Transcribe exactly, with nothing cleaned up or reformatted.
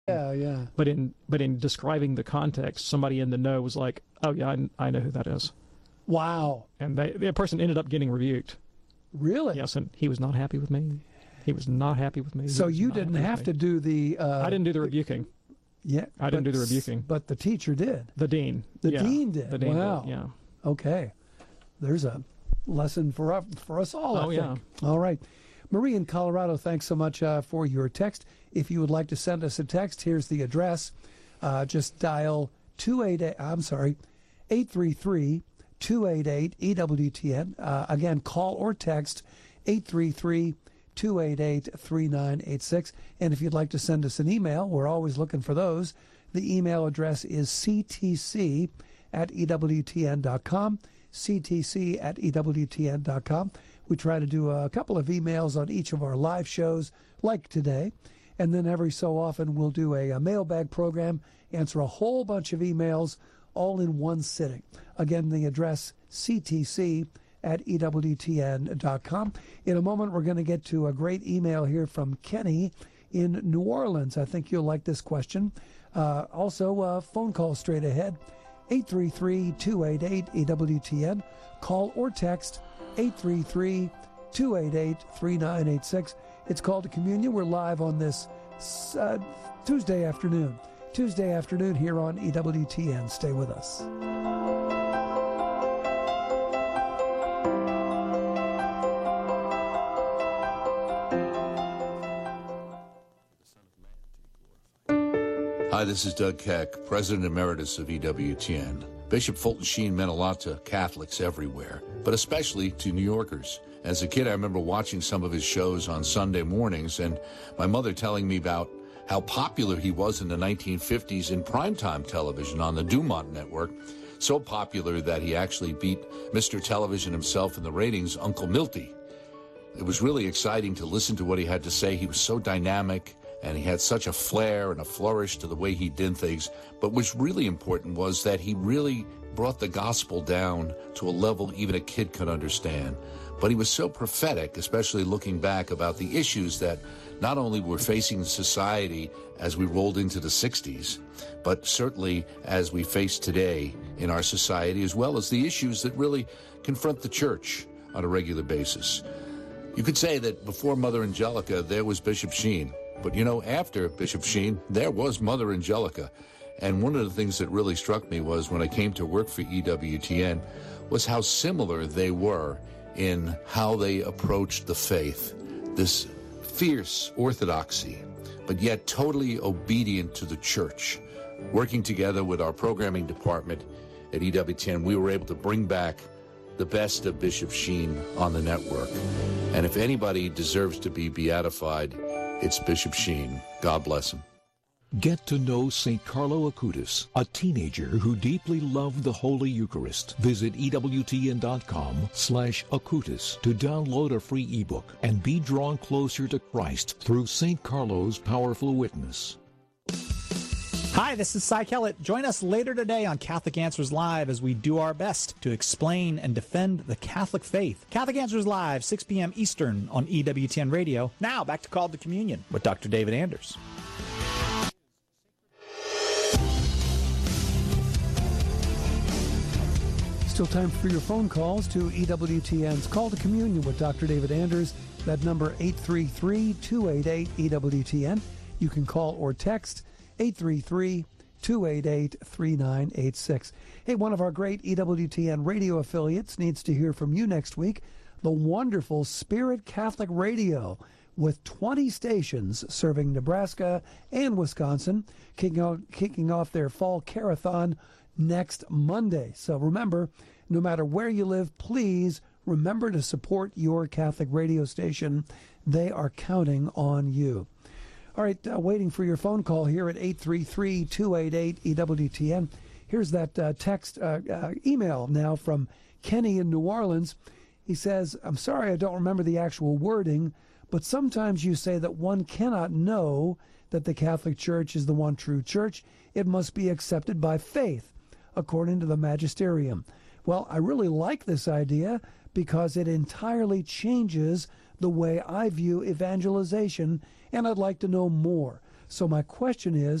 Yeah, yeah. But in but in describing the context, somebody in the know was like, "Oh yeah, I, I know who that is." Wow. And they, the person ended up getting rebuked. Really? Yes, and he was not happy with me. He was not happy with me. So you didn't have to do the... Uh, I didn't do the rebuking. Yeah. I didn't do the rebuking. But the teacher did. The dean. The yeah. dean did. The dean wow. did, yeah. Okay. There's a lesson for, uh, for us all, oh, I think. yeah. All right. Marie in Colorado, thanks so much uh, for your text. If you would like to send us a text, here's the address. Uh, just dial two eight eight, I'm sorry, eight three three, two eight eight, E W T N. Uh, again, call or text eight three three, two eight eight, three nine eight six. And if you'd like to send us an email, we're always looking for those. The email address is c t c at e w t n dot com, c t c at e w t n dot com. We try to do a couple of emails on each of our live shows, like today. And then every so often we'll do a, a mailbag program, answer a whole bunch of emails all in one sitting. Again, the address c t c at e w t n dot com. In a moment, we're going to get to a great email here from Kenny in New Orleans. I think you'll like this question. Uh, also, uh, phone call straight ahead, eight three three, two eight eight, E W T N. Call or text eight three three, two eight eight, three nine eight six. It's called to Communion. We're live on this uh, Tuesday afternoon. Tuesday afternoon here on E W T N. Stay with us. Hi, this is Doug Keck, President Emeritus of E W T N. Bishop Fulton Sheen meant a lot to Catholics everywhere, but especially to New Yorkers. As a kid, I remember watching some of his shows on Sunday mornings and my mother telling me about how popular he was in the nineteen fifties in primetime television on the Dumont Network, so popular that he actually beat Mister Television himself in the ratings, Uncle Milty. It was really exciting to listen to what he had to say. He was so dynamic, and he had such a flair and a flourish to the way he did things. But what's really important was that he really brought the gospel down to a level even a kid could understand. But he was so prophetic, especially looking back about the issues that not only were facing society as we rolled into the sixties, but certainly as we face today in our society, as well as the issues that really confront the church on a regular basis. You could say that before Mother Angelica, there was Bishop Sheen. But, you know, after Bishop Sheen, there was Mother Angelica. And one of the things that really struck me was when I came to work for E W T N was how similar they were in how they approached the faith. This fierce orthodoxy, but yet totally obedient to the church. Working together with our programming department at E W T N, we were able to bring back the best of Bishop Sheen on the network. And if anybody deserves to be beatified, it's Bishop Sheen. God bless him. Get to know Saint Carlo Acutis, a teenager who deeply loved the Holy Eucharist. Visit EWTN.com slash Acutis to download a free ebook and be drawn closer to Christ through Saint Carlo's powerful witness. Hi, this is Cy Kellett. Join us later today on Catholic Answers Live as we do our best to explain and defend the Catholic faith. Catholic Answers Live, six p.m. Eastern on E W T N Radio. Now, back to Called to Communion with Doctor David Anders. Still time for your phone calls to E W T N's Call to Communion with Doctor David Anders. That number, eight three three, two eight eight, E W T N. You can call or text eight three three, two eight eight, three nine eight six. Hey, one of our great E W T N radio affiliates needs to hear from you next week. The wonderful Spirit Catholic Radio, with twenty stations serving Nebraska and Wisconsin, kicking off, kicking off their fall carathon next Monday. So remember, no matter where you live, please remember to support your Catholic radio station. They are counting on you. All right, uh, waiting for your phone call here at eight three three, two eight eight, E W T N. Here's that uh, text uh, uh, email now from Kenny in New Orleans. He says, I'm sorry I don't remember the actual wording, but sometimes you say that one cannot know that the Catholic Church is the one true church. It must be accepted by faith, according to the magisterium. Well, I really like this idea because it entirely changes the way I view evangelization, and I'd like to know more. So my question is,